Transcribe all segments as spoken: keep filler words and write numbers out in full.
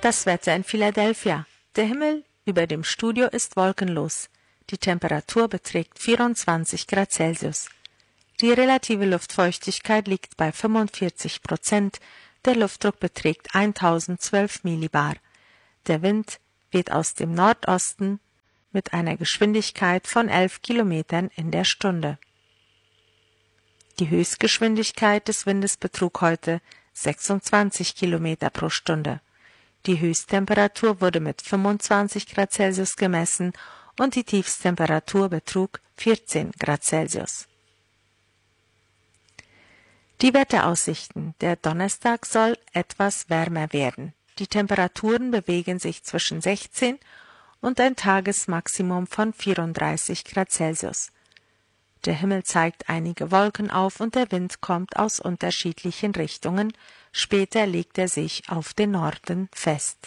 Das Wetter in Philadelphia. Der Himmel über dem Studio ist wolkenlos. Die Temperatur beträgt vierundzwanzig Grad Celsius. Die relative Luftfeuchtigkeit liegt bei fünfundvierzig Prozent. Der Luftdruck beträgt eintausendzwölf Millibar. Der Wind weht aus dem Nordosten mit einer Geschwindigkeit von elf Kilometern in der Stunde. Die Höchstgeschwindigkeit des Windes betrug heute sechsundzwanzig Kilometer pro Stunde. Die Höchsttemperatur wurde mit fünfundzwanzig Grad Celsius gemessen und die Tiefsttemperatur betrug vierzehn Grad Celsius. Die Wetteraussichten. Der Donnerstag soll etwas wärmer werden. Die Temperaturen bewegen sich zwischen sechzehn und ein Tagesmaximum von vierunddreißig Grad Celsius. Der Himmel zeigt einige Wolken auf und der Wind kommt aus unterschiedlichen Richtungen. Später legt er sich auf den Norden fest.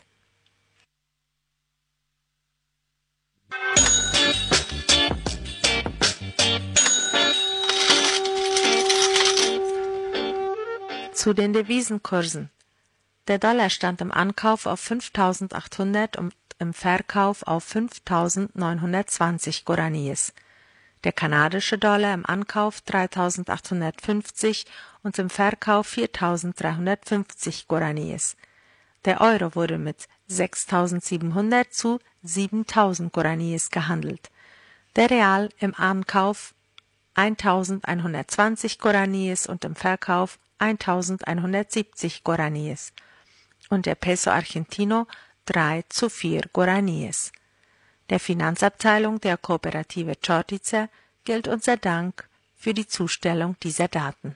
Zu den Devisenkursen. Der Dollar stand im Ankauf auf fünftausendachthundert und im Verkauf auf fünftausendneunhundertzwanzig Guaraníes. Der kanadische Dollar im Ankauf dreitausendachthundertfünfzig und im Verkauf viertausenddreihundertfünfzig Guaraníes. Der Euro wurde mit sechstausendsiebenhundert zu siebentausend Guaraníes gehandelt. Der Real im Ankauf eintausendeinhundertzwanzig Guaraníes und im Verkauf eintausendeinhundertsiebzig Guaraníes. Und der Peso Argentino drei zu vier Guaraníes. Der Finanzabteilung der Kooperative Čortica gilt unser Dank für die Zustellung dieser Daten.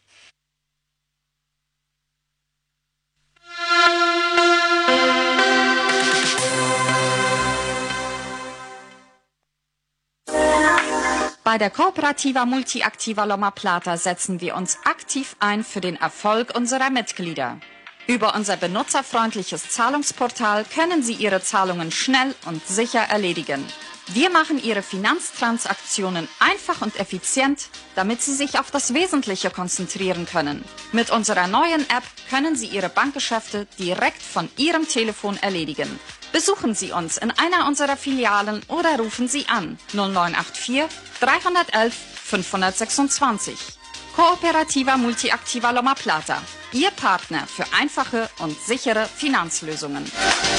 Bei der Cooperativa Multiactiva Loma Plata setzen wir uns aktiv ein für den Erfolg unserer Mitglieder. Über unser benutzerfreundliches Zahlungsportal können Sie Ihre Zahlungen schnell und sicher erledigen. Wir machen Ihre Finanztransaktionen einfach und effizient, damit Sie sich auf das Wesentliche konzentrieren können. Mit unserer neuen App können Sie Ihre Bankgeschäfte direkt von Ihrem Telefon erledigen. Besuchen Sie uns in einer unserer Filialen oder rufen Sie an null neun acht vier dreihundertelf fünfhundertsechsundzwanzig. Cooperativa Multiactiva Loma Plata, Ihr Partner für einfache und sichere Finanzlösungen.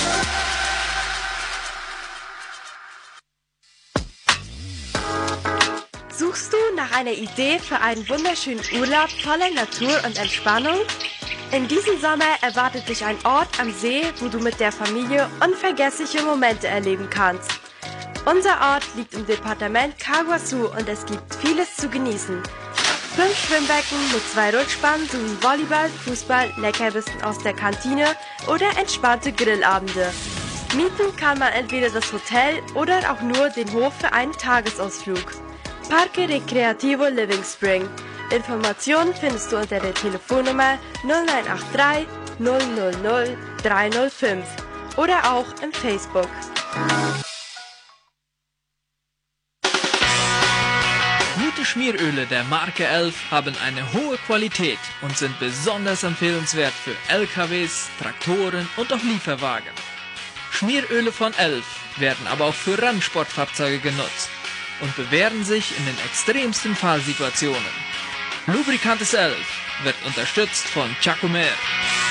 Suchst du nach einer Idee für einen wunderschönen Urlaub voller Natur und Entspannung? In diesem Sommer erwartet dich ein Ort am See, wo du mit der Familie unvergessliche Momente erleben kannst. Unser Ort liegt im Departement Caguaçu und es gibt vieles zu genießen. Fünf Schwimmbecken mit zwei Rutschbahnen sowie Volleyball, Fußball, Leckerbissen aus der Kantine oder entspannte Grillabende. Mieten kann man entweder das Hotel oder auch nur den Hof für einen Tagesausflug. Parque Recreativo Living Spring. Informationen findest du unter der Telefonnummer null neun acht drei null null null drei null fünf oder auch im Facebook. Gute Schmieröle der Marke elf haben eine hohe Qualität und sind besonders empfehlenswert für L K Ws, Traktoren und auch Lieferwagen. Schmieröle von elf werden aber auch für Rennsportfahrzeuge genutzt und bewähren sich in den extremsten Fallsituationen. Lubricantes elf wird unterstützt von Chacomer.